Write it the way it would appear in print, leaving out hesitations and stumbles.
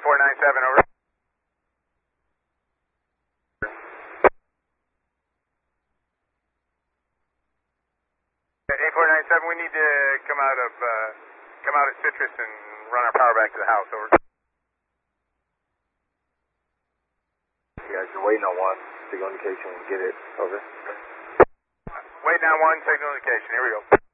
8497, over. 8497, we need to come out of Citrus and run our power back to the house, over. You guys are waiting on one signal indication, get it, over. Waiting on one signal indication, here we go.